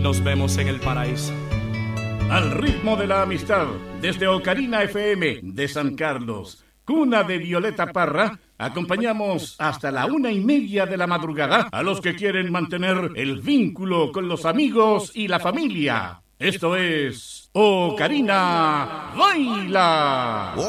Nos vemos en el paraíso. Al ritmo de la amistad, desde Ocarina FM de San Carlos, cuna de Violeta Parra, acompañamos hasta la 1:30 de la madrugada a los que quieren mantener el vínculo con los amigos y la familia. Esto es Ocarina Baila.